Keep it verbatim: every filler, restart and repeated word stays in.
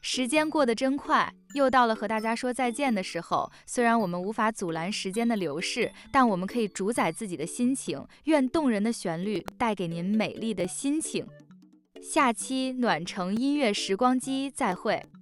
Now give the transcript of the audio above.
时间过得真快，又到了和大家说再见的时候。虽然我们无法阻拦时间的流逝，但我们可以主宰自己的心情。愿动人的旋律带给您美丽的心情。下期暖城音乐时光机再会。